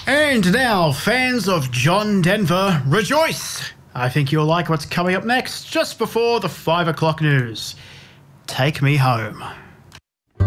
And now, fans of John Denver, rejoice! I think you'll like what's coming up next, just before the 5 o'clock news. Take me home.